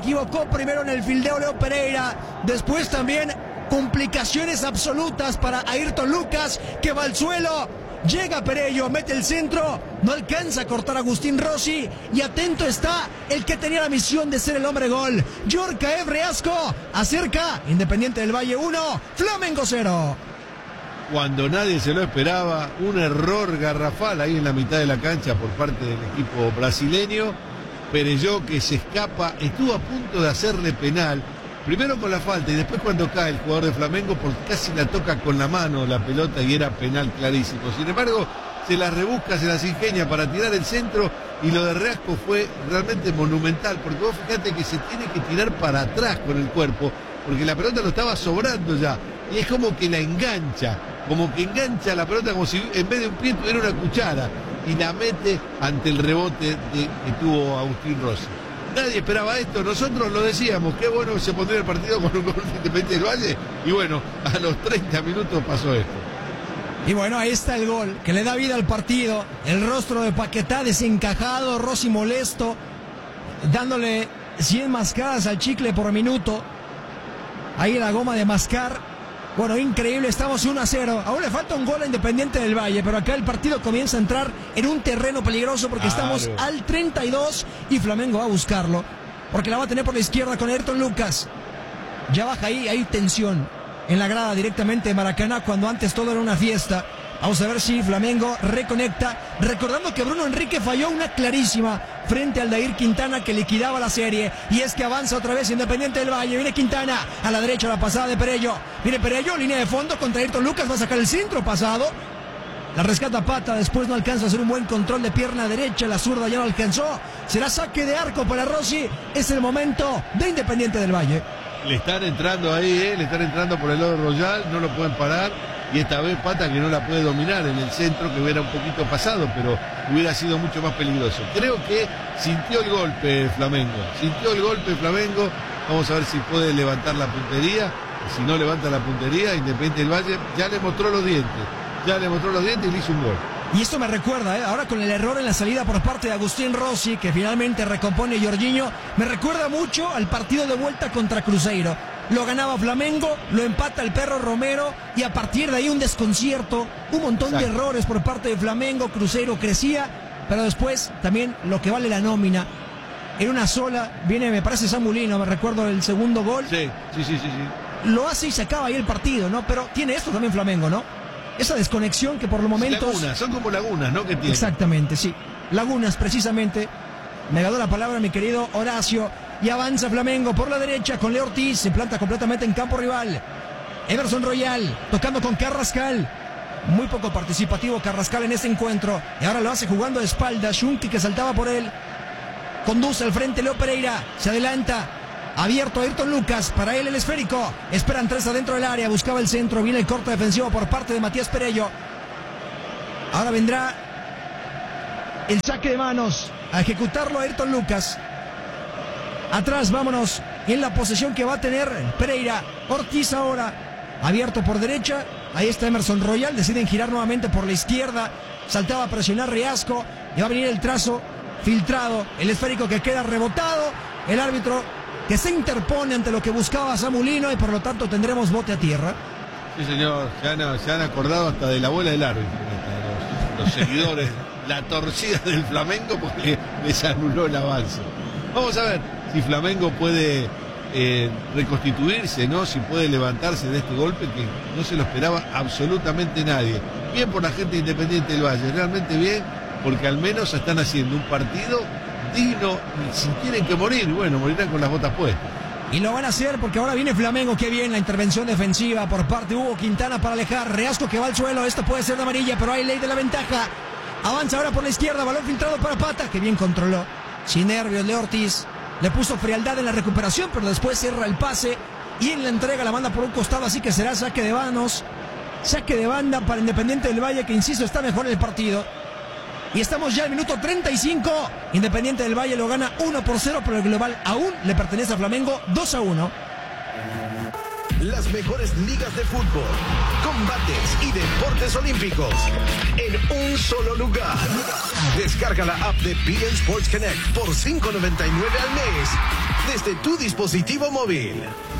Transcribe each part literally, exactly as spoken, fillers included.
equivocó primero en el fildeo Leo Pereira, después también complicaciones absolutas para Ayrton Lucas, que va al suelo. Llega Perello, mete el centro, no alcanza a cortar a Agustín Rossi, y atento está el que tenía la misión de ser el hombre gol. Yorkaev Reasco acerca Independiente del Valle uno, Flamengo cero. Cuando nadie se lo esperaba, un error garrafal ahí en la mitad de la cancha por parte del equipo brasileño. Perello, que se escapa, estuvo a punto de hacerle penal, primero con la falta y después cuando cae el jugador de Flamengo, porque casi la toca con la mano la pelota y era penal clarísimo. Sin embargo, se las rebusca, se las ingenia para tirar el centro, y lo de Reasco fue realmente monumental, porque vos fíjate que se tiene que tirar para atrás con el cuerpo, porque la pelota lo estaba sobrando ya, y es como que la engancha, como que engancha la pelota como si en vez de un pie tuviera una cuchara, y la mete ante el rebote de, que tuvo Agustín Rossi. Nadie esperaba esto, nosotros lo decíamos, qué bueno que se pondría el partido con un gol de Independiente del Valle, y bueno, a los treinta minutos pasó esto. Y bueno, ahí está el gol que le da vida al partido. El rostro de Paquetá desencajado, Rossi molesto, dándole cien mascadas al chicle por minuto. Ahí la goma de mascar. Bueno, increíble, estamos uno a cero. Aún le falta un gol a Independiente del Valle, pero acá el partido comienza a entrar en un terreno peligroso, porque claro, estamos al treinta y dos y Flamengo va a buscarlo, porque la va a tener por la izquierda con Ayrton Lucas. Ya baja ahí, hay tensión en la grada directamente de Maracaná, cuando antes todo era una fiesta. Vamos a ver si Flamengo reconecta, recordando que Bruno Enrique falló una clarísima frente al Dair Quintana, que liquidaba la serie, y es que avanza otra vez Independiente del Valle. Viene Quintana, a la derecha la pasada de Perello, viene Perello, línea de fondo contra Ayrton Lucas, va a sacar el centro pasado, la rescata Pata, después no alcanza a hacer un buen control de pierna derecha, la zurda ya no alcanzó, será saque de arco para Rossi. Es el momento de Independiente del Valle. Le están entrando ahí, ¿eh? le están entrando por el lado Royal, no lo pueden parar, y esta vez Pata que no la puede dominar en el centro, que hubiera un poquito pasado, pero hubiera sido mucho más peligroso. Creo que sintió el golpe Flamengo, sintió el golpe Flamengo, vamos a ver si puede levantar la puntería. Si no levanta la puntería, Independiente del Valle ya le mostró los dientes, ya le mostró los dientes y le hizo un gol. Y esto me recuerda, ¿eh? ahora con el error en la salida por parte de Agustín Rossi, que finalmente recompone Jorginho, me recuerda mucho al partido de vuelta contra Cruzeiro. Lo ganaba Flamengo, lo empata el Perro Romero, y a partir de ahí un desconcierto, un montón Exacto. de errores por parte de Flamengo. Cruzeiro crecía, pero después también lo que vale la nómina. En una sola, viene, me parece, Samulino, me recuerdo el segundo gol. Sí, sí, sí, sí. sí. Lo hace y se acaba ahí el partido, ¿no? Pero tiene esto también Flamengo, ¿no? Esa desconexión que por los momentos... Lagunas, son como lagunas, ¿no? Que tiene. Exactamente, sí. Lagunas, precisamente. Me ganó la palabra mi querido Horacio. Y avanza Flamengo por la derecha con Leo Ortiz. Se planta completamente en campo rival. Emerson Royal tocando con Carrascal. Muy poco participativo Carrascal en este encuentro. Y ahora lo hace jugando de espalda. Shunki, que saltaba por él. Conduce al frente Leo Pereira. Se adelanta. Abierto Ayrton Lucas, para él el esférico. Esperan tres adentro del área, buscaba el centro. Viene el corte defensivo por parte de Matías Perello. Ahora vendrá el saque de manos a ejecutarlo Ayrton Lucas. Atrás, vámonos, en la posesión que va a tener Pereira. Ortiz ahora, abierto por derecha. Ahí está Emerson Royal, deciden girar nuevamente por la izquierda. Saltaba a presionar Reasco. Y va a venir el trazo filtrado, el esférico que queda rebotado. El árbitro que se interpone ante lo que buscaba Samulino, y por lo tanto tendremos bote a tierra. Sí, señor, se han, se han acordado hasta de la bola del árbitro, los, los seguidores, la torcida del Flamengo, porque les anuló el avance. Vamos a ver si Flamengo puede eh, reconstituirse, ¿no? Si puede levantarse de este golpe que no se lo esperaba absolutamente nadie. Bien por la gente de Independiente del Valle, realmente bien, porque al menos están haciendo un partido digno, y si tienen que morir, bueno, morirán con las botas puestas. Y lo van a hacer porque ahora viene Flamengo. Qué bien la intervención defensiva por parte de Hugo Quintana para alejar. Reasco que va al suelo, esto puede ser de amarilla, pero hay ley de la ventaja. Avanza ahora por la izquierda, balón filtrado para Pata, que bien controló. Sin nervios, Leo Ortiz le puso frialdad en la recuperación, pero después cierra el pase y en la entrega la manda por un costado, así que será saque de manos, saque de banda para Independiente del Valle, que insisto, está mejor en el partido. Y estamos ya al minuto treinta y cinco. Independiente del Valle lo gana uno por cero, pero el global aún le pertenece a Flamengo dos a uno. las mejores ligas de fútbol, combates y deportes olímpicos en un solo lugar. Descarga la app de B N Sports Connect por cinco noventa y nueve al mes desde tu dispositivo móvil.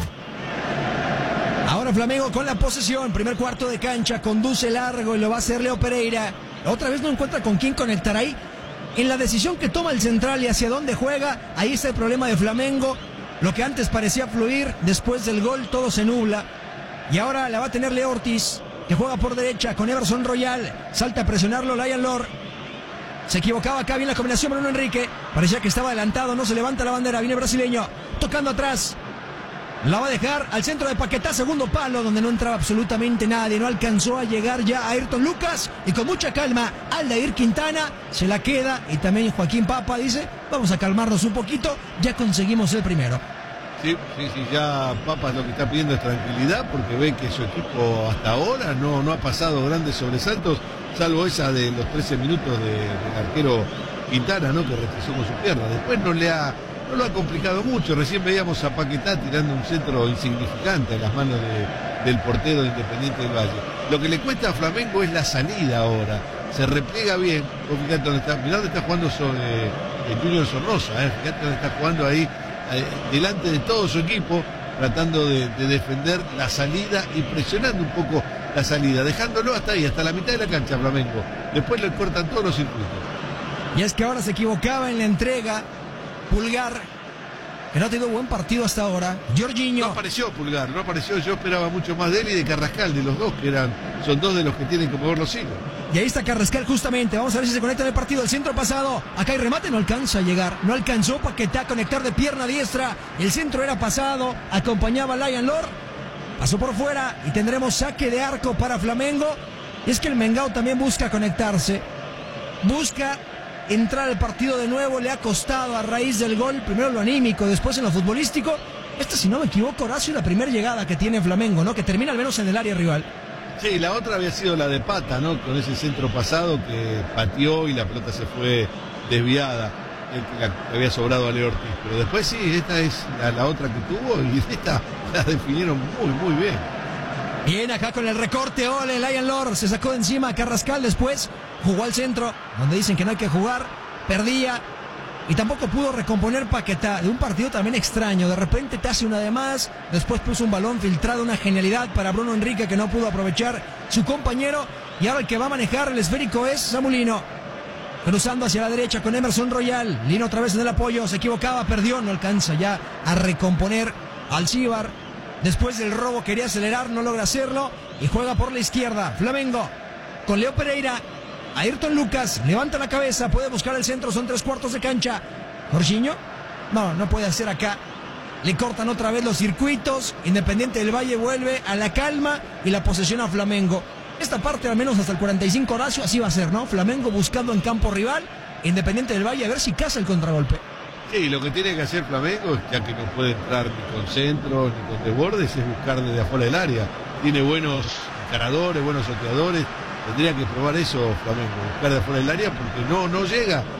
Ahora Flamengo con la posesión, primer cuarto de cancha, conduce largo y lo va a hacer Leo Pereira. Otra vez no encuentra con quién conectar ahí. En la decisión que toma el central y hacia dónde juega, ahí está el problema de Flamengo. Lo que antes parecía fluir, después del gol todo se nubla. Y ahora la va a tener Leo Ortiz, que juega por derecha con Everson Royal. Salta a presionarlo Lion Lord. Se equivocaba acá, bien la combinación Bruno Enrique. Parecía que estaba adelantado, no se levanta la bandera. Viene el brasileño, tocando atrás. La va a dejar al centro de Paquetá, segundo palo, donde no entraba absolutamente nadie. No alcanzó a llegar ya a Ayrton Lucas. Y con mucha calma, Aldair Quintana se la queda. Y también Joaquín Papa dice, vamos a calmarnos un poquito, ya conseguimos el primero. Sí, sí, sí, ya Papa lo que está pidiendo es tranquilidad, porque ve que su equipo hasta ahora no, no ha pasado grandes sobresaltos, salvo esa de los trece minutos de, del arquero Quintana, ¿no? Que rechazó con su pierna. Después no le ha... No lo ha complicado mucho, recién veíamos a Paquetá tirando un centro insignificante a las manos de, del portero de Independiente del Valle. Lo que le cuesta a Flamengo es la salida ahora, se repliega bien. Vos fíjate dónde está, mirá dónde está jugando sobre el Junior Sornosa, ¿eh? Fíjate dónde está jugando ahí, eh, delante de todo su equipo, tratando de, de defender la salida y presionando un poco la salida, dejándolo hasta ahí, hasta la mitad de la cancha Flamengo. Después le cortan todos los circuitos. Y es que ahora se equivocaba en la entrega Pulgar, que no ha tenido buen partido hasta ahora. Jorginho. No apareció Pulgar, no apareció. Yo esperaba mucho más de él y de Carrascal, de los dos, que eran, son dos de los que tienen que mover los hilos. Y ahí está Carrascal justamente. Vamos a ver si se conecta en el partido. El centro pasado. Acá hay remate, no alcanza a llegar. No alcanzó Paquetá a conectar de pierna diestra. El centro era pasado. Acompañaba a Lion Lord. Pasó por fuera y tendremos saque de arco para Flamengo. Y es que el Mengao también busca conectarse. Busca entrar al partido de nuevo, le ha costado a raíz del gol, primero lo anímico, después en lo futbolístico. Esta, si no me equivoco, Horacio, la primera llegada que tiene Flamengo, ¿no? Que termina al menos en el área rival. Sí, la otra había sido la de Pata, ¿no? Con ese centro pasado que pateó y la pelota se fue desviada, el que la había sobrado a Leo Ortiz. Pero después sí, esta es la, la otra que tuvo y esta la definieron muy, muy bien. Bien, acá con el recorte, ole, Lion Lord se sacó de encima a Carrascal, después jugó al centro, donde dicen que no hay que jugar, perdía, y tampoco pudo recomponer Paquetá, de un partido también extraño, de repente te hace una de más, después puso un balón filtrado, una genialidad para Bruno Enrique que no pudo aprovechar su compañero, y ahora el que va a manejar el esférico es Samulino, cruzando hacia la derecha con Emerson Royal, Lino otra vez en el apoyo, se equivocaba, perdió, no alcanza ya a recomponer Alcíbar. Después del robo quería acelerar, no logra hacerlo y juega por la izquierda. Flamengo con Leo Pereira. Ayrton Lucas levanta la cabeza, puede buscar el centro, son tres cuartos de cancha. Jorginho, no, no puede hacer acá. Le cortan otra vez los circuitos. Independiente del Valle vuelve a la calma y la posesión a Flamengo. Esta parte al menos hasta el cuarenta y cinco, Horacio, así va a ser, ¿no? Flamengo buscando en campo rival, Independiente del Valle a ver si caza el contragolpe. Sí, lo que tiene que hacer Flamengo, ya que no puede entrar ni con centro ni con desbordes, es buscar desde afuera del área. Tiene buenos encaradores, buenos sorteadores. Tendría que probar eso Flamengo, buscar de afuera del área porque no, no llega.